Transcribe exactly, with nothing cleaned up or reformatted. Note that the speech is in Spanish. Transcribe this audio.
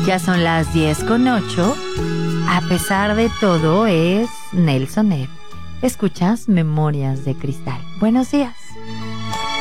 Ya son las diez con ocho. A pesar de todo es Nelson Ed. Escuchas Memorias de Cristal. Buenos días.